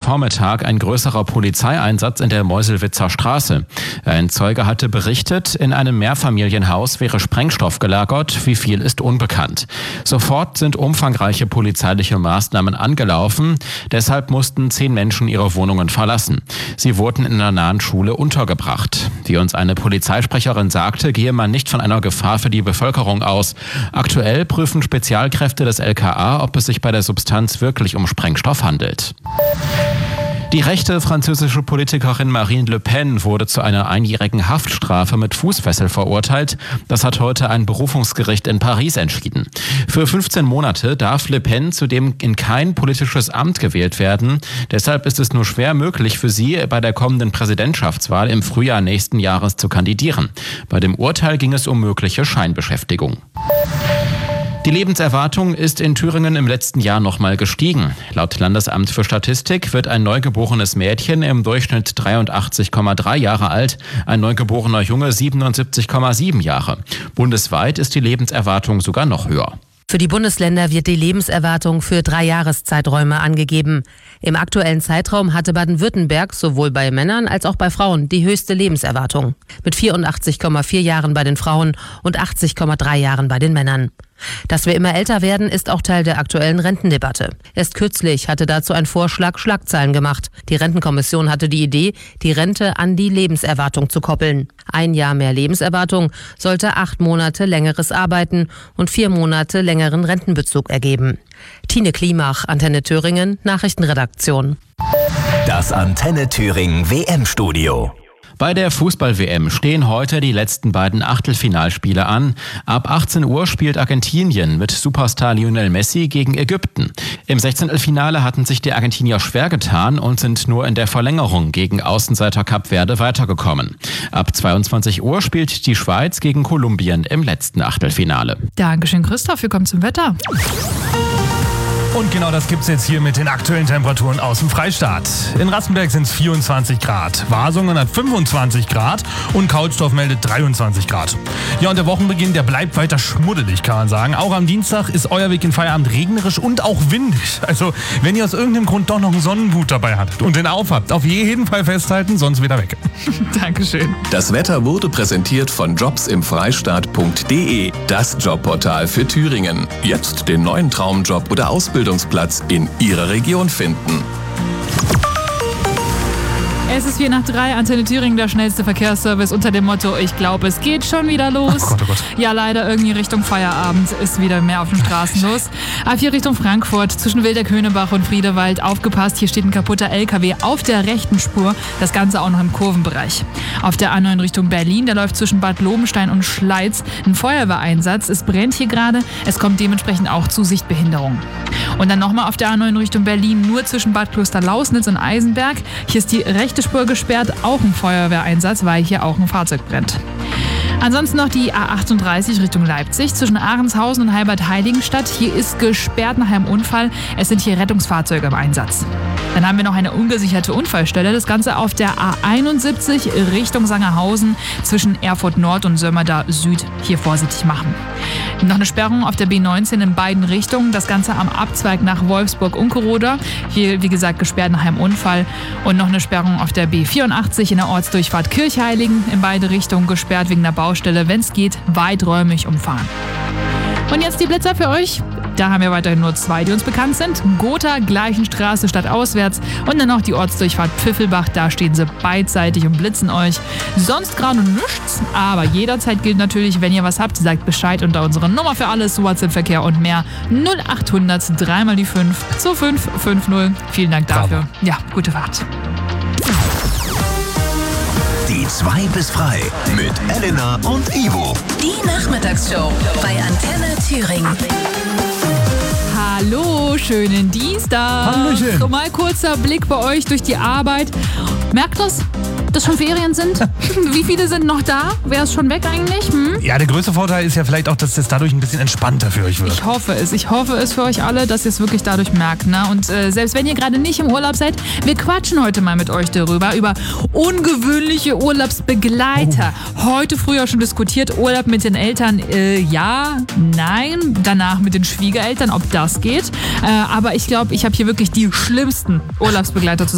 Vormittag ein größerer Polizeieinsatz in der Meuselwitzer Straße. Ein Zeuge hatte berichtet, in einem Mehrfamilienhaus wäre Sprengstoff gelagert. Wie viel ist unbekannt. Sofort sind umfangreiche polizeiliche Maßnahmen angelaufen. Deshalb mussten 10 Menschen ihre Wohnungen verlassen. Sie wurden in einer nahen Schule untergebracht. Wie uns eine Polizeisprecherin sagte, gehe man nicht von einer Gefahr für die Bevölkerung aus. Aktuell prüfen Spezialkräfte des LKA, ob es sich bei der Substanz wirklich um Sprengstoff handelt. Die rechte französische Politikerin Marine Le Pen wurde zu einer einjährigen Haftstrafe mit Fußfessel verurteilt. Das hat heute ein Berufungsgericht in Paris entschieden. Für 15 Monate darf Le Pen zudem in kein politisches Amt gewählt werden. Deshalb ist es nur schwer möglich für sie, bei der kommenden Präsidentschaftswahl im Frühjahr nächsten Jahres zu kandidieren. Bei dem Urteil ging es um mögliche Scheinbeschäftigung. Die Lebenserwartung ist in Thüringen im letzten Jahr nochmal gestiegen. Laut Landesamt für Statistik wird ein neugeborenes Mädchen im Durchschnitt 83,3 Jahre alt, ein neugeborener Junge 77,7 Jahre. Bundesweit ist die Lebenserwartung sogar noch höher. Für die Bundesländer wird die Lebenserwartung für 3 Jahreszeiträume angegeben. Im aktuellen Zeitraum hatte Baden-Württemberg sowohl bei Männern als auch bei Frauen die höchste Lebenserwartung. Mit 84,4 Jahren bei den Frauen und 80,3 Jahren bei den Männern. Dass wir immer älter werden, ist auch Teil der aktuellen Rentendebatte. Erst kürzlich hatte dazu ein Vorschlag Schlagzeilen gemacht. Die Rentenkommission hatte die Idee, die Rente an die Lebenserwartung zu koppeln. 1 Jahr mehr Lebenserwartung sollte 8 Monate längeres Arbeiten und 4 Monate längeren Rentenbezug ergeben. Tine Klimach, Antenne Thüringen, Nachrichtenredaktion. Das Antenne Thüringen WM-Studio. Bei der Fußball-WM stehen heute die letzten beiden Achtelfinalspiele an. Ab 18 Uhr spielt Argentinien mit Superstar Lionel Messi gegen Ägypten. Im 16. Finale hatten sich die Argentinier schwer getan und sind nur in der Verlängerung gegen Außenseiter Kap Verde weitergekommen. Ab 22 Uhr spielt die Schweiz gegen Kolumbien im letzten Achtelfinale. Dankeschön, Christoph. Wir kommen zum Wetter. Und genau das gibt's jetzt hier mit den aktuellen Temperaturen aus dem Freistaat. In Rassenberg sind es 24 Grad, Wasungen hat 25 Grad und Kautsdorf meldet 23 Grad. Ja, und der Wochenbeginn, der bleibt weiter schmuddelig, kann man sagen. Auch am Dienstag ist euer Weg in Feierabend regnerisch und auch windig. Also, wenn ihr aus irgendeinem Grund doch noch einen Sonnenhut dabei hattet und den aufhabt, auf jeden Fall festhalten, sonst wieder weg. Dankeschön. Das Wetter wurde präsentiert von jobsimfreistaat.de, das Jobportal für Thüringen. Jetzt den neuen Traumjob oder Ausbildungsplatz in Ihrer Region finden. Es ist 4:03, Antenne Thüringen, der schnellste Verkehrsservice unter dem Motto, ich glaube, es geht schon wieder los. Oh Gott, oh Gott. Ja, leider irgendwie Richtung Feierabend ist wieder mehr auf den Straßen los. A4 Richtung Frankfurt, zwischen Wildeck-Höhnebach und Friedewald, aufgepasst, hier steht ein kaputter LKW auf der rechten Spur, das Ganze auch noch im Kurvenbereich. Auf der A9 Richtung Berlin, der läuft zwischen Bad Lobenstein und Schleiz, ein Feuerwehreinsatz, es brennt hier gerade, es kommt dementsprechend auch zu Sichtbehinderung. Und dann nochmal auf der A9 Richtung Berlin, nur zwischen Bad Klosterlausnitz und Eisenberg, hier ist die rechte Spur gesperrt, auch ein Feuerwehreinsatz, weil hier auch ein Fahrzeug brennt. Ansonsten noch die A38 Richtung Leipzig zwischen Ahrenshausen und Heilbad-Heiligenstadt. Hier ist gesperrt nach einem Unfall. Es sind hier Rettungsfahrzeuge im Einsatz. Dann haben wir noch eine ungesicherte Unfallstelle. Das Ganze auf der A71 Richtung Sangerhausen zwischen Erfurt Nord und Sömmerda Süd. Hier vorsichtig machen. Noch eine Sperrung auf der B19 in beiden Richtungen. Das Ganze am Abzweig nach Wolfsburg-Unkeroder. Hier, wie gesagt, gesperrt nach einem Unfall. Und noch eine Sperrung auf der B84 in der Ortsdurchfahrt Kirchheiligen. In beide Richtungen gesperrt wegen der Baustelle. Wenn es geht, weiträumig umfahren. Und jetzt die Blitzer für euch. Da haben wir weiterhin nur 2, die uns bekannt sind. Gotha, Gleichenstraße stadtauswärts und dann noch die Ortsdurchfahrt Pfiffelbach. Da stehen sie beidseitig und blitzen euch. Sonst gerade nichts, aber jederzeit gilt natürlich, wenn ihr was habt, sagt Bescheid unter unserer Nummer für alles, WhatsApp-Verkehr und mehr. 0800 3 mal die 5 2550. Vielen Dank dafür. Bravo. Ja, gute Fahrt. Die 2 bis frei mit Elena und Ivo. Die Nachmittagsshow bei Antenne Thüringen. Hallo, schönen Dienstag. Hallöchen. Mal kurzer Blick bei euch durch die Arbeit. Merkt das, dass schon Ferien sind? Wie viele sind noch da? Wer ist schon weg eigentlich? Ja, der größte Vorteil ist ja vielleicht auch, dass es dadurch ein bisschen entspannter für euch wird. Ich hoffe es für euch alle, dass ihr es wirklich dadurch merkt. Ne? Und selbst wenn ihr gerade nicht im Urlaub seid, wir quatschen heute mal mit euch darüber, über ungewöhnliche Urlaubsbegleiter. Heute früher schon diskutiert, Urlaub mit den Eltern, ja, nein. Danach mit den Schwiegereltern, ob das geht. Aber ich glaube, ich habe hier wirklich die schlimmsten Urlaubsbegleiter zusammen.